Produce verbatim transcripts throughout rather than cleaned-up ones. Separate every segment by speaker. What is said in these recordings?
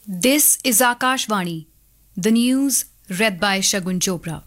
Speaker 1: This is Akashvani, the news read by Shagun Chopra.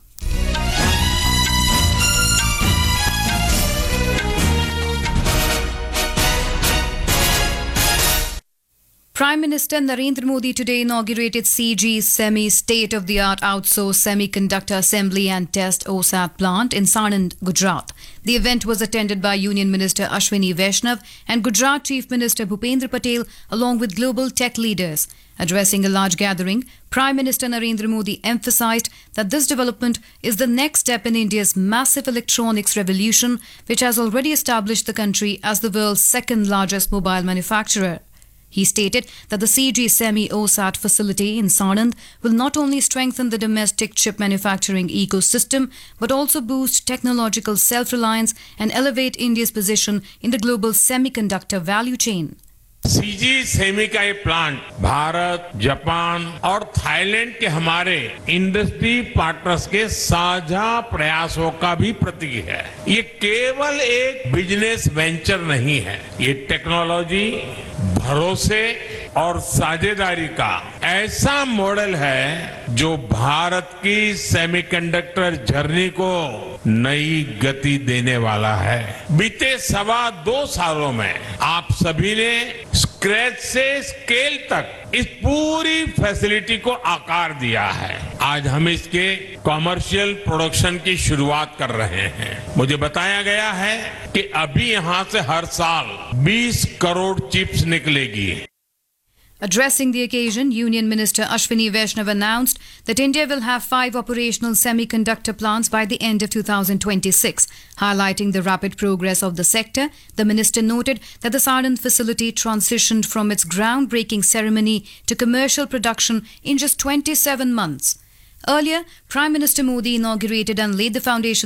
Speaker 1: Prime Minister Narendra Modi today inaugurated C G's semi-state-of-the-art outsourced semiconductor assembly and test O S A T plant in Sanand, Gujarat. The event was attended by Union Minister Ashwini Vaishnav and Gujarat Chief Minister Bhupendra Patel along with global tech leaders. Addressing a large gathering, Prime Minister Narendra Modi emphasized that this development is the next step in India's massive electronics revolution, which has already established the country as the world's second largest mobile manufacturer. He stated that the C G Semi-O S A T facility in Sanand will not only strengthen the domestic chip manufacturing ecosystem, but also boost technological self-reliance and elevate India's position in the global semiconductor value chain.
Speaker 2: CG semi का ये plant Bharat, Japan और Thailand के हमारे industry partners के साझा प्रयासों का भी प्रतीक है। ये केवल एक बिजनेस वेंचर नहीं है, ये टेक्नोलॉजी, भरोसे और साझेदारी का ऐसा मॉडल है जो भारत की सेमीकंडक्टर जर्नी को नई गति देने वाला है। बीते सवा दो सालों में आप सभी ने स्क्रैच से स्केल तक इस पूरी फैसिलिटी को आकार दिया है। आज हम इसके कॉमर्शियल प्रोडक्शन की शुरुआत कर रहे हैं। मुझे बताया गया है कि अभी यहां से हर साल बीस करोड़ चिप्स निकलेगी।
Speaker 1: Addressing the occasion, Union Minister Ashwini Vaishnav announced that India will have five operational semiconductor plants by the end of two thousand twenty-six. Highlighting the rapid progress of the sector, the minister noted that the Sanand facility transitioned from its groundbreaking ceremony to commercial production in just twenty-seven months. Earlier, Prime Minister Modi inaugurated and laid the foundation